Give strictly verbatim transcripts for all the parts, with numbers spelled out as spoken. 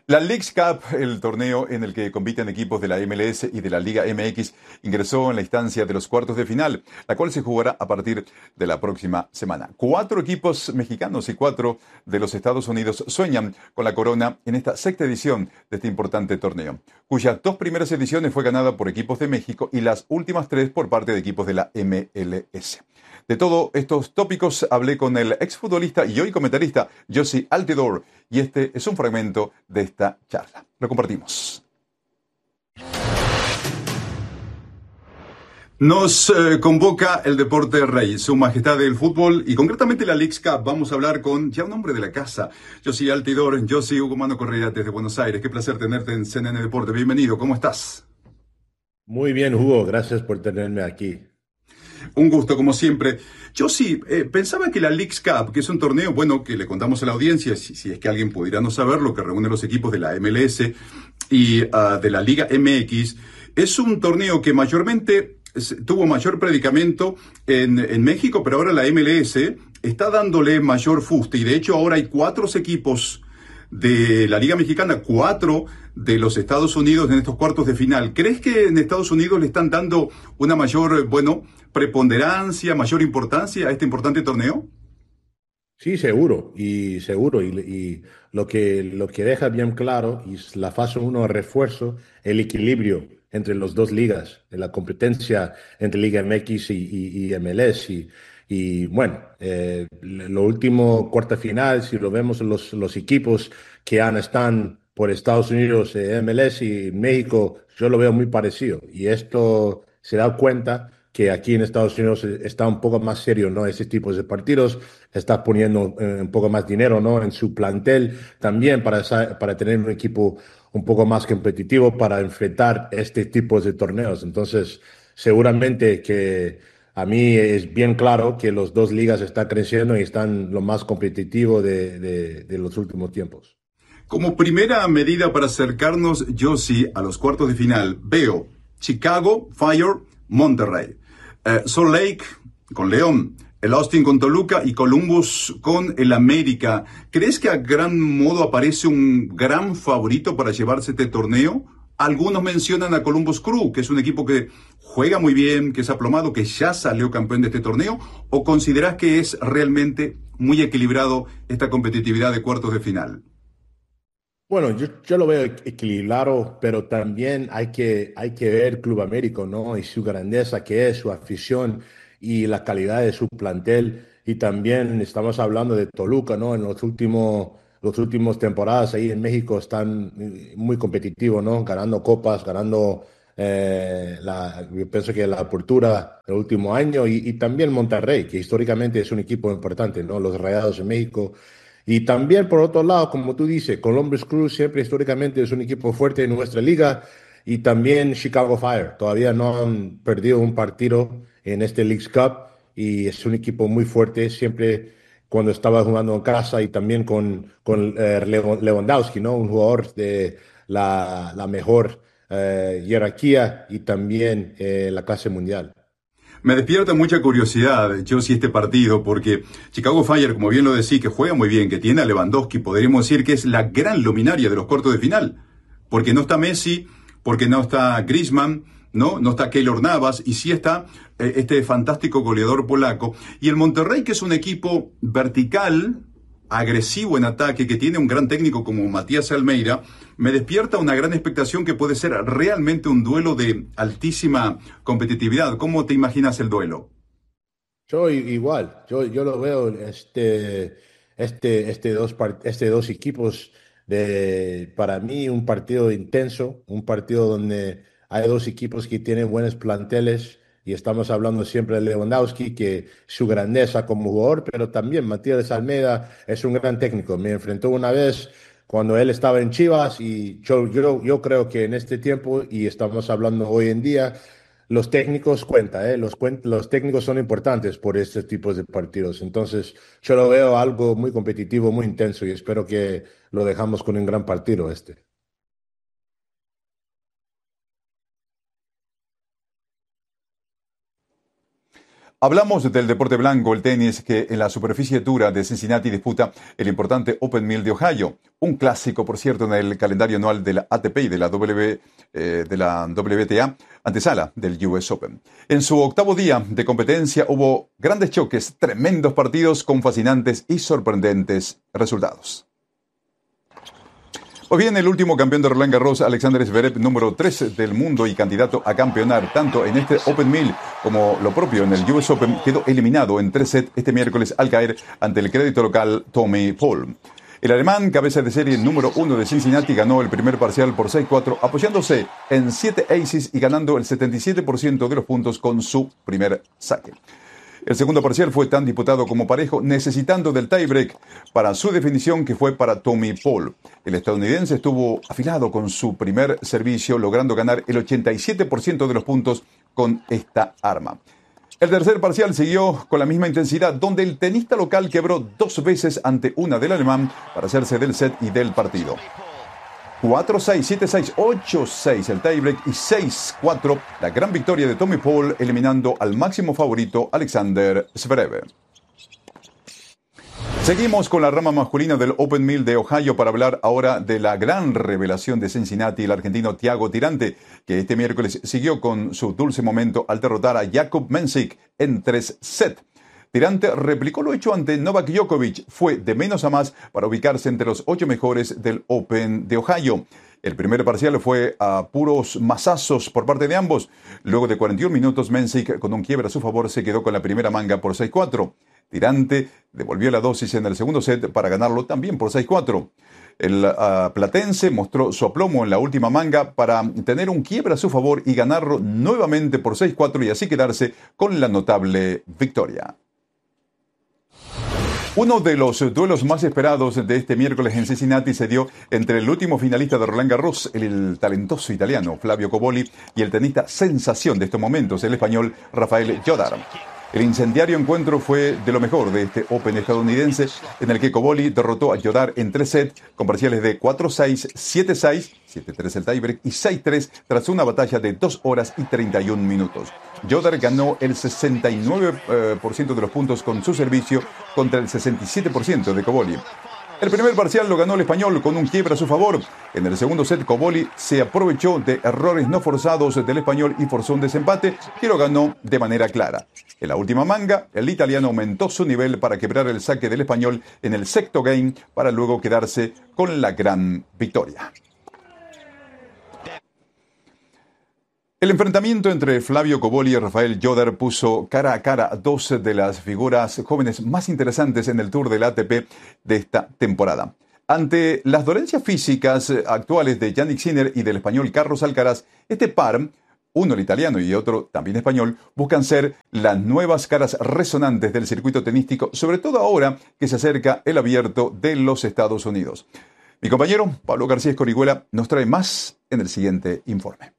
La Leagues Cup, el torneo en el que compiten equipos de la M L S y de la Liga M X, ingresó en la instancia de los cuartos de final, la cual se jugará a partir de la próxima semana. Cuatro equipos mexicanos y cuatro de los Estados Unidos sueñan con la corona en esta sexta edición de este importante torneo, cuyas dos primeras ediciones fue ganada por equipos de México y las últimas tres por parte de equipos de la M L S. De todos estos tópicos hablé con el exfutbolista y hoy comentarista Jozy Altidore, y este es un fragmento de esta charla. Lo compartimos. Nos eh, convoca el deporte rey, su majestad del fútbol y concretamente la Leagues Cup. Vamos a hablar con ya un hombre de la casa, Jozy Altidore. Jozy, Hugo Mano Correa desde Buenos Aires. Qué placer tenerte en C N N Deporte. Bienvenido, ¿cómo estás? Muy bien, Hugo, gracias por tenerme aquí. Un gusto, como siempre. Yo sí, eh, pensaba que la Leagues Cup, que es un torneo, bueno, que le contamos a la audiencia, si, si es que alguien pudiera no saberlo, que reúne los equipos de la M L S y uh, de la Liga M X, es un torneo que mayormente tuvo mayor predicamento en, en México, pero ahora la M L S está dándole mayor fuste, y de hecho ahora hay cuatro equipos de la Liga Mexicana, cuatro de los Estados Unidos en estos cuartos de final. ¿Crees que en Estados Unidos le están dando una mayor, bueno, preponderancia, mayor importancia a este importante torneo? Sí, seguro, y seguro, y, y lo que, lo que deja bien claro, y es la fase uno de refuerzo, el equilibrio entre las dos ligas, en la competencia entre Liga M X y, y, y M L S, y, y bueno, eh, lo último cuarta final, si lo vemos los, los equipos que han, están por Estados Unidos, eh, M L S y México, yo lo veo muy parecido, y esto se da cuenta que aquí en Estados Unidos está un poco más serio, ¿no? Ese tipo de partidos, está poniendo eh, un poco más dinero, ¿no? En su plantel también para, esa- para tener un equipo un poco más competitivo para enfrentar este tipo de torneos. Entonces, seguramente que a mí es bien claro que los dos ligas están creciendo y están lo más competitivo de, de, de los últimos tiempos. Como primera medida para acercarnos, yo sí, a los cuartos de final, veo Chicago, Fire, Monterrey, eh, Salt Lake con León, el Austin con Toluca y Columbus con el América. ¿Crees que a gran modo aparece un gran favorito para llevarse este torneo? Algunos mencionan a Columbus Crew, que es un equipo que juega muy bien, que es aplomado, que ya salió campeón de este torneo, ¿o consideras que es realmente muy equilibrado esta competitividad de cuartos de final? Bueno, yo, yo lo veo equ- equilibrado, pero también hay que, hay que ver Club Américo, ¿no? Y su grandeza que es, su afición y la calidad de su plantel. Y también estamos hablando de Toluca, ¿no? En los últimos, los últimos temporadas ahí en México están eh, muy competitivos, ¿no? Ganando copas, ganando, eh, la, yo pienso que la apertura el último año. Y, y también Monterrey, que históricamente es un equipo importante, ¿no? Los Rayados en México. Y también, por otro lado, como tú dices, Columbus Crew siempre históricamente es un equipo fuerte en nuestra liga, y también Chicago Fire. Todavía no han perdido un partido en este Leagues Cup y es un equipo muy fuerte siempre cuando estaba jugando en casa, y también con, con eh, Lew- Lewandowski, ¿no? Un jugador de la, la mejor eh, jerarquía y también eh, la clase mundial. Me despierta mucha curiosidad, yo sí, este partido, porque Chicago Fire, como bien lo decís, que juega muy bien, que tiene a Lewandowski, podríamos decir que es la gran luminaria de los cuartos de final, porque no está Messi, porque no está Griezmann, no, no está Keylor Navas, y sí está eh, este fantástico goleador polaco. Y el Monterrey, que es un equipo vertical, agresivo en ataque, que tiene un gran técnico como Matías Almeida, me despierta una gran expectación que puede ser realmente un duelo de altísima competitividad. ¿Cómo te imaginas el duelo? Yo i- igual, yo, yo lo veo este, este, este dos, par- este dos equipos de, para mí, un partido intenso, un partido donde hay dos equipos que tienen buenos planteles, y estamos hablando siempre de Lewandowski, que su grandeza como jugador, pero también Matías Almeida es un gran técnico. Me enfrentó una vez cuando él estaba en Chivas, y yo, yo, yo creo que en este tiempo, y estamos hablando hoy en día, los técnicos cuentan, ¿eh? Los, cuen- los técnicos son importantes por estos tipos de partidos. Entonces, yo lo veo algo muy competitivo, muy intenso, y espero que lo dejamos con un gran partido este. Hablamos del deporte blanco, el tenis, que en la superficie dura de Cincinnati disputa el importante Open Mill de Ohio, un clásico, por cierto, en el calendario anual de la A T P y de la, w, eh, de la W T A, antesala del U S Open. En su octavo día de competencia hubo grandes choques, tremendos partidos con fascinantes y sorprendentes resultados. Pues bien, el último campeón de Roland Garros, Alexander Zverev, número tres del mundo y candidato a campeonar tanto en este Open mil como lo propio en el U S Open, quedó eliminado en tres sets este miércoles al caer ante el crédito local Tommy Paul. El alemán, cabeza de serie número uno de Cincinnati, ganó el primer parcial por seis cuatro, apoyándose en siete aces y ganando el setenta y siete por ciento de los puntos con su primer saque. El segundo parcial fue tan disputado como parejo, necesitando del tiebreak para su definición, que fue para Tommy Paul. El estadounidense estuvo afilado con su primer servicio, logrando ganar el ochenta y siete por ciento de los puntos con esta arma. El tercer parcial siguió con la misma intensidad, donde el tenista local quebró dos veces ante una del alemán para hacerse del set y del partido. cuatro seis, siete seis, ocho seis el tiebreak y seis cuatro la gran victoria de Tommy Paul, eliminando al máximo favorito Alexander Zverev. Seguimos con la rama masculina del Open mil de Ohio para hablar ahora de la gran revelación de Cincinnati, el argentino Thiago Tirante, que este miércoles siguió con su dulce momento al derrotar a Jakub Mensik en tres sets. Tirante replicó lo hecho ante Novak Djokovic, fue de menos a más para ubicarse entre los ocho mejores del Open de Ohio. El primer parcial fue a puros mazazos por parte de ambos. Luego de cuarenta y un minutos, Mensik, con un quiebre a su favor, se quedó con la primera manga por seis cuatro. Tirante devolvió la dosis en el segundo set para ganarlo también por seis cuatro. El uh, platense mostró su aplomo en la última manga para tener un quiebre a su favor y ganarlo nuevamente por seis cuatro y así quedarse con la notable victoria. Uno de los duelos más esperados de este miércoles en Cincinnati se dio entre el último finalista de Roland Garros, el talentoso italiano Flavio Cobolli, y el tenista sensación de estos momentos, el español Rafael Jodar. El incendiario encuentro fue de lo mejor de este Open estadounidense, en el que Cobolli derrotó a Jodar en tres sets con parciales de cuatro seis, siete seis, siete tres el tiebreak y seis tres tras una batalla de dos horas y treinta y un minutos. Jodar ganó el sesenta y nueve por ciento de los puntos con su servicio contra el sesenta y siete por ciento de Cobolli. El primer parcial lo ganó el español con un quiebre a su favor. En el segundo set, Cobolli se aprovechó de errores no forzados del español y forzó un desempate que lo ganó de manera clara. En la última manga, el italiano aumentó su nivel para quebrar el saque del español en el sexto game para luego quedarse con la gran victoria. El enfrentamiento entre Flavio Cobolli y Rafael Jodar puso cara a cara a dos de las figuras jóvenes más interesantes en el Tour del A T P de esta temporada. Ante las dolencias físicas actuales de Jannik Sinner y del español Carlos Alcaraz, este par, uno el italiano y otro también español, buscan ser las nuevas caras resonantes del circuito tenístico, sobre todo ahora que se acerca el Abierto de los Estados Unidos. Mi compañero Pablo García Escorihuela nos trae más en el siguiente informe.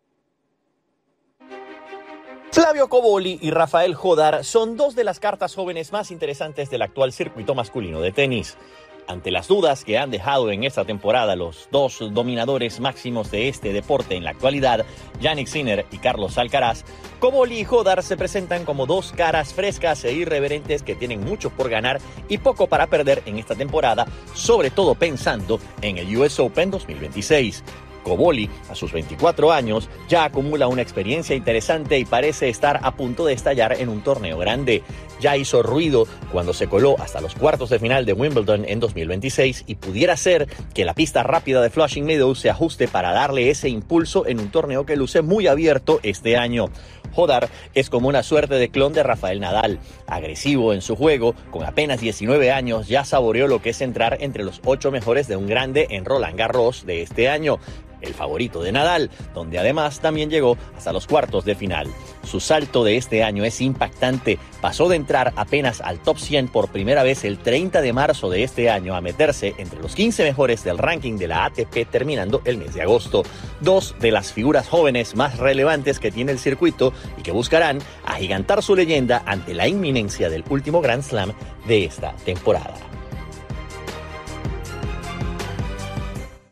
Flavio Cobolli y Rafael Jodar son dos de las cartas jóvenes más interesantes del actual circuito masculino de tenis. Ante las dudas que han dejado en esta temporada los dos dominadores máximos de este deporte en la actualidad, Jannik Sinner y Carlos Alcaraz, Cobolli y Jodar se presentan como dos caras frescas e irreverentes que tienen mucho por ganar y poco para perder en esta temporada, sobre todo pensando en el U S Open dos mil veintiséis. Cobolli, a sus veinticuatro años, ya acumula una experiencia interesante y parece estar a punto de estallar en un torneo grande. Ya hizo ruido cuando se coló hasta los cuartos de final de Wimbledon en dos mil veintiséis y pudiera ser que la pista rápida de Flushing Meadows se ajuste para darle ese impulso en un torneo que luce muy abierto este año. Jodar es como una suerte de clon de Rafael Nadal, agresivo en su juego, con apenas diecinueve años ya saboreó lo que es entrar entre los ocho mejores de un grande en Roland Garros de este año, el favorito de Nadal, donde además también llegó hasta los cuartos de final. Su salto de este año es impactante, pasó de entrar apenas al top cien por primera vez el treinta de marzo de este año a meterse entre los quince mejores del ranking de la A T P terminando el mes de agosto. Dos de las figuras jóvenes más relevantes que tiene el circuito y que buscarán agigantar su leyenda ante la inminencia del último Grand Slam de esta temporada.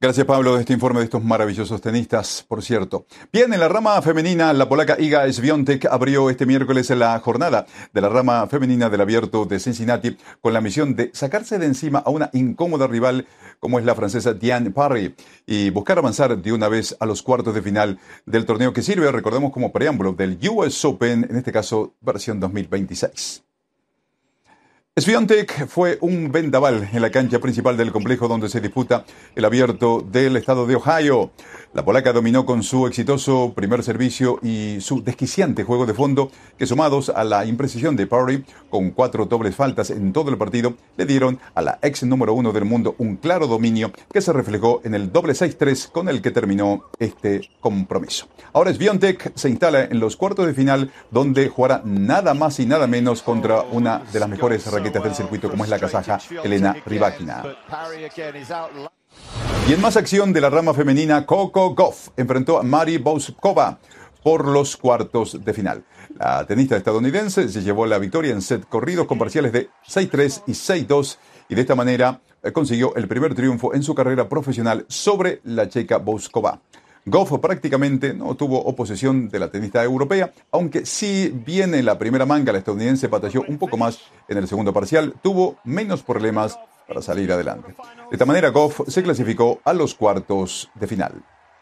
Gracias, Pablo, de este informe de estos maravillosos tenistas, por cierto. Bien, en la rama femenina, la polaca Iga Świątek abrió este miércoles la jornada de la rama femenina del Abierto de Cincinnati con la misión de sacarse de encima a una incómoda rival como es la francesa Diane Parry y buscar avanzar de una vez a los cuartos de final del torneo que sirve, recordemos, como preámbulo del U S Open, en este caso versión dos mil veintiséis. Świątek fue un vendaval en la cancha principal del complejo donde se disputa el Abierto del estado de Ohio. La polaca dominó con su exitoso primer servicio y su desquiciante juego de fondo, que sumados a la imprecisión de Parry, con cuatro dobles faltas en todo el partido, le dieron a la ex número uno del mundo un claro dominio que se reflejó en el doble seis tres con el que terminó este compromiso. Ahora Świątek se instala en los cuartos de final, donde jugará nada más y nada menos contra una de las mejores raquetas del circuito, como es la kazaja Elena Rybakina. Y en más acción de la rama femenina, Coco Gauff enfrentó a Mary Bouzkova por los cuartos de final. La tenista estadounidense se llevó la victoria en set corridos con parciales de seis tres y seis dos y de esta manera eh, consiguió el primer triunfo en su carrera profesional sobre la checa Bouzkova. Gauff prácticamente no tuvo oposición de la tenista europea, aunque si bien en la primera manga la estadounidense batalló un poco más en el segundo parcial, tuvo menos problemas para salir adelante. De esta manera, Gauff se clasificó a los cuartos de final.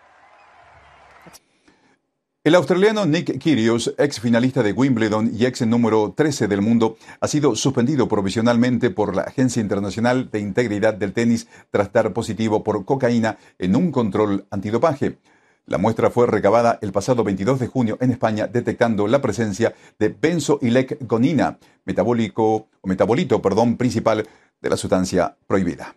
El australiano Nick Kyrgios, ex finalista de Wimbledon y ex número trece del mundo, ha sido suspendido provisionalmente por la Agencia Internacional de Integridad del Tenis tras dar positivo por cocaína en un control antidopaje. La muestra fue recabada el pasado veintidós de junio en España, detectando la presencia de benzoilecgonina, metabólico o metabolito, perdón, principal de la sustancia prohibida.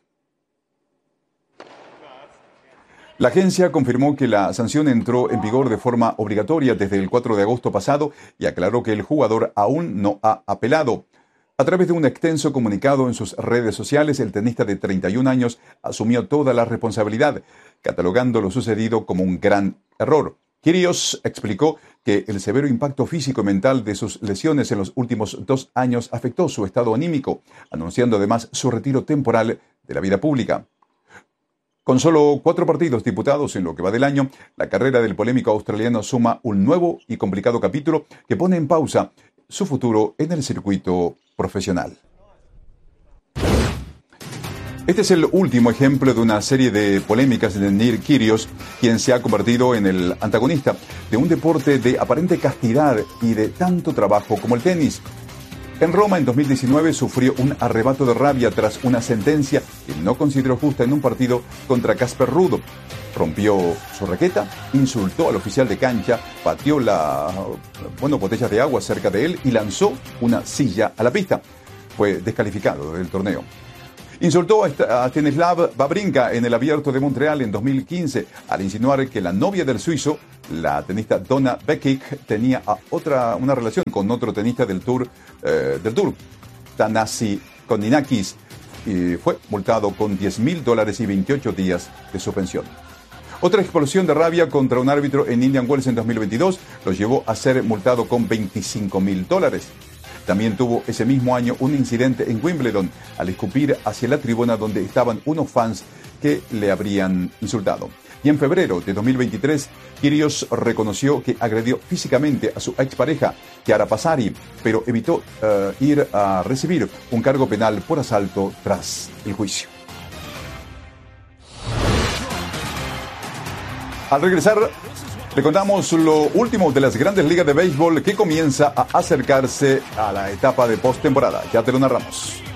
La agencia confirmó que la sanción entró en vigor de forma obligatoria desde el cuatro de agosto pasado y aclaró que el jugador aún no ha apelado. A través de un extenso comunicado en sus redes sociales, el tenista de treinta y un años asumió toda la responsabilidad, catalogando lo sucedido como un gran error. Kyrgios explicó que el severo impacto físico y mental de sus lesiones en los últimos dos años afectó su estado anímico, anunciando además su retiro temporal de la vida pública. Con solo cuatro partidos disputados en lo que va del año, la carrera del polémico australiano suma un nuevo y complicado capítulo que pone en pausa su futuro en el circuito profesional. Este es el último ejemplo de una serie de polémicas de Nick Kyrgios, quien se ha convertido en el antagonista de un deporte de aparente castidad y de tanto trabajo como el tenis. En Roma, en dos mil diecinueve, sufrió un arrebato de rabia tras una sentencia que no consideró justa en un partido contra Casper Ruud. Rompió su raqueta, insultó al oficial de cancha, pateó la, bueno, botellas de agua cerca de él y lanzó una silla a la pista. Fue descalificado del torneo. Insultó a Stanislav Wawrinka en el Abierto de Montreal en dos mil quince al insinuar que la novia del suizo, la tenista Donna Bekic, tenía a otra, una relación con otro tenista del Tour, eh, del Tour, Thanasi Koninakis, y fue multado con diez mil dólares y veintiocho días de suspensión. Otra explosión de rabia contra un árbitro en Indian Wells en dos mil veintidós lo llevó a ser multado con veinticinco mil dólares. También tuvo ese mismo año un incidente en Wimbledon al escupir hacia la tribuna donde estaban unos fans que le habrían insultado. Y en febrero de dos mil veintitrés, Kyrgios reconoció que agredió físicamente a su expareja, Chiara Passari, pero evitó uh, ir a recibir un cargo penal por asalto tras el juicio. Al regresar, le contamos lo último de las grandes ligas de béisbol que comienza a acercarse a la etapa de postemporada. Ya te lo narramos.